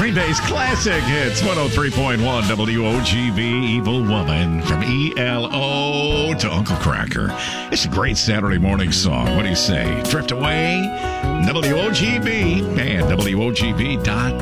Green Day's classic hits, 103.1 WOGB, Evil Woman, from ELO to Uncle Cracker. It's a great Saturday morning song. What do you say? Drift Away, WOGB, and WOGB.com.